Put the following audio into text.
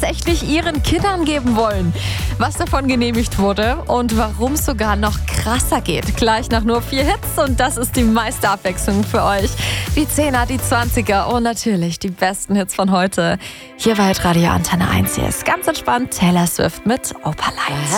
tatsächlich ihren Kindern geben wollen. Was davon genehmigt wurde und warum es sogar noch krasser geht. Gleich nach nur 4 Hits und das ist die meiste Abwechslung für euch. Die 10er, die 20er und natürlich die besten Hits von heute. Hier bei Radio Antenne 1. Hier ist ganz entspannt Taylor Swift mit Opalite.